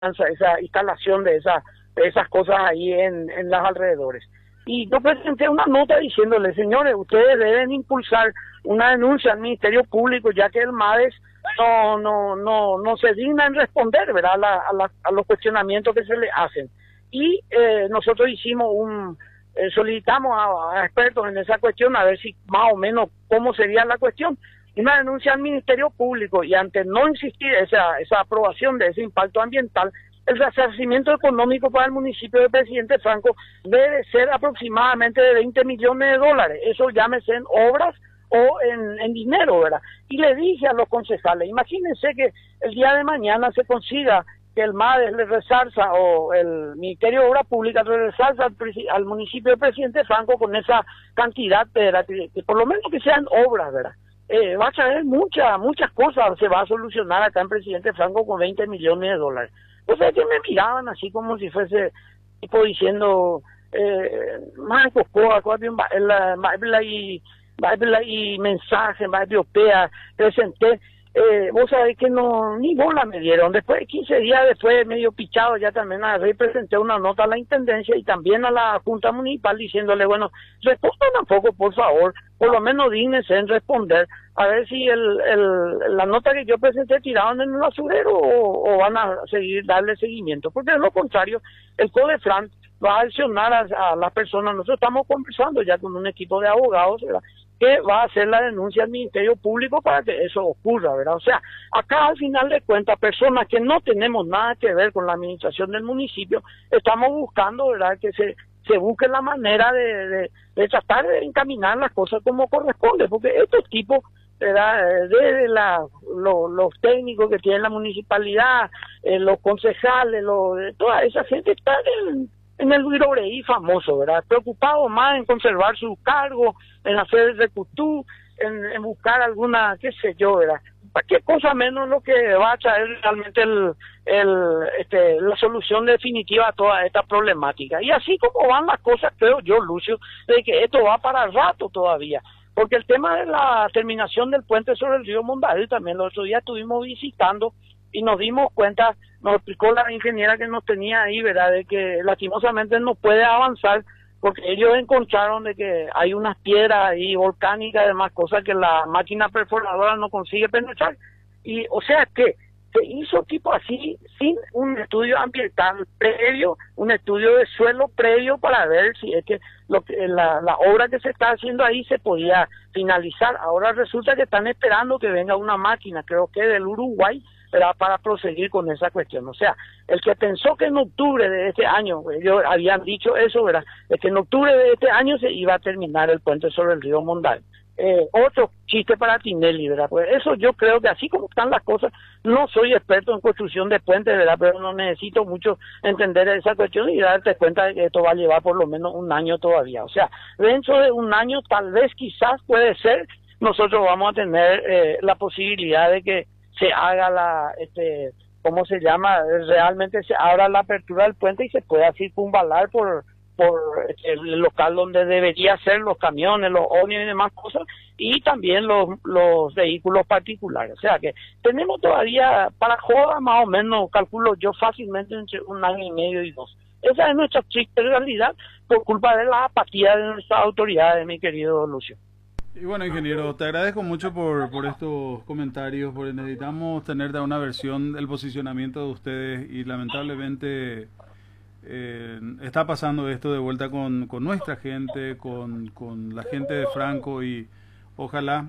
esa instalación de esas cosas ahí en los alrededores. Y yo presenté una nota diciéndole, señores, ustedes deben impulsar una denuncia al Ministerio Público, ya que el MADES no se digna en responder, ¿verdad?, a los cuestionamientos que se le hacen. Y nosotros solicitamos a expertos en esa cuestión a ver si más o menos cómo sería la cuestión. Una denuncia al Ministerio Público, y ante no insistir esa aprobación de ese impacto ambiental, el resarcimiento económico para el municipio de Presidente Franco debe ser aproximadamente de 20 millones de dólares. Eso llámese en obras o en dinero, ¿verdad? Y le dije a los concejales, imagínense que el día de mañana se consiga que el MADES le resarza, o el Ministerio de Obras Públicas le resarza al municipio de Presidente Franco con esa cantidad, ¿verdad?, que por lo menos que sean obras, ¿verdad? Va a traer muchas cosas, se va a solucionar acá en Presidente Franco con 20 millones de dólares. O sea, que me miraban así como si fuese tipo diciendo, más cocoa, y mensaje, más europea, presenté. Vos sabés que ni bola me dieron. Después, 15 días después, medio pichado, ya también presenté una nota a la Intendencia y también a la Junta Municipal diciéndole, bueno, respondan un poco, por favor, por lo menos dígnense en responder, a ver si la nota que yo presenté tiraron en el basurero o van a darle seguimiento, porque de lo contrario, el CODEFRAN va a accionar a las personas. Nosotros estamos conversando ya con un equipo de abogados, ¿verdad?, que va a hacer la denuncia al Ministerio Público para que eso ocurra, ¿verdad? O sea, acá al final de cuentas, personas que no tenemos nada que ver con la administración del municipio, estamos buscando, ¿verdad?, que se busque la manera de tratar de encaminar las cosas como corresponde, porque estos tipos, ¿verdad?, desde los técnicos que tiene la municipalidad, los concejales, toda esa gente está en el Viroreí famoso, ¿verdad?, preocupado más en conservar su cargo, en hacer el recutú, en buscar alguna, qué sé yo, ¿verdad?, cualquier cosa menos lo que va a traer realmente la solución definitiva a toda esta problemática. Y así como van las cosas, creo yo, Lucio, de que esto va para rato todavía, porque el tema de la terminación del puente sobre el río Mondavi también, el otro día estuvimos visitando y nos dimos cuenta, nos explicó la ingeniera que nos tenía ahí, ¿verdad?, de que lastimosamente no puede avanzar porque ellos encontraron de que hay unas piedras ahí volcánicas, además cosas que la máquina perforadora no consigue penetrar. Y o sea que se hizo tipo así, sin un estudio ambiental previo, un estudio de suelo previo para ver si es que la obra que se está haciendo ahí se podía finalizar. Ahora resulta que están esperando que venga una máquina, creo que del Uruguay, para proseguir con esa cuestión. O sea, el que pensó que en octubre de este año, ellos habían dicho eso, ¿verdad?, es que en octubre de este año se iba a terminar el puente sobre el río Mondavi. Otro chiste para Tinelli, ¿verdad? Pues eso yo creo que así como están las cosas, no soy experto en construcción de puentes, ¿verdad?, pero no necesito mucho entender esa cuestión y darte cuenta de que esto va a llevar por lo menos un año todavía. O sea, dentro de un año, tal vez, quizás, puede ser, nosotros vamos a tener la posibilidad de que se haga ¿cómo se llama?, realmente se abra la apertura del puente y se pueda circunvalar por el local donde debería ser los camiones, los ómnibus y demás cosas, y también los vehículos particulares. O sea que tenemos todavía, para joda más o menos, calculo yo fácilmente entre un año y medio y 2. Esa es nuestra triste realidad por culpa de la apatía de nuestras autoridades, mi querido Lucio. Y bueno, ingeniero, te agradezco mucho por estos comentarios, porque necesitamos tener una versión del posicionamiento de ustedes y lamentablemente está pasando esto de vuelta con nuestra gente, con la gente de Franco, y ojalá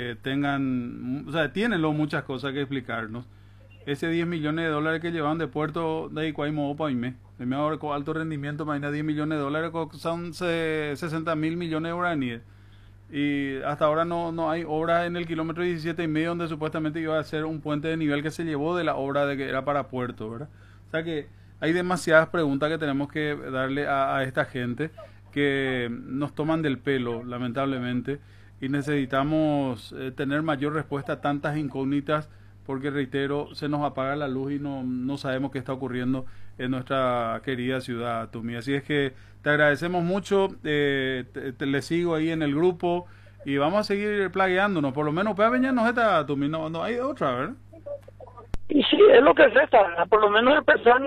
tienen muchas cosas que explicarnos. Ese 10 millones de dólares que llevan de puerto de Icuaimo para de con alto rendimiento, imagina 10 millones de dólares, son 60 mil millones de guaraníes. Y hasta ahora no hay obra en el kilómetro 17,5 donde supuestamente iba a ser un puente de nivel que se llevó de la obra de que era para puerto, ¿verdad? O sea que hay demasiadas preguntas que tenemos que darle a esta gente que nos toman del pelo, lamentablemente, y necesitamos tener mayor respuesta a tantas incógnitas, porque reitero, se nos apaga la luz y no sabemos qué está ocurriendo en nuestra querida ciudad, Tumi. Así es que te agradecemos mucho, le sigo ahí en el grupo y vamos a seguir plagueándonos, por lo menos para venirnos esta, Tumi, no hay otra, ¿verdad? Y sí, es lo que resta, por lo menos el personal